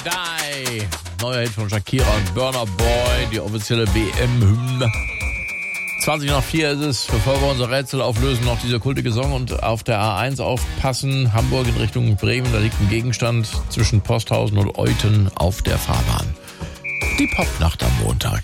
Die. Neuer Hit von Shakira und Burna Boy, die offizielle WM-Hymne. 20:04 ist es, bevor wir unser Rätsel auflösen, noch dieser kultige Song und auf der A1 aufpassen. Hamburg in Richtung Bremen, da liegt ein Gegenstand zwischen Posthausen und Euthen auf der Fahrbahn. Die Popnacht am Montag.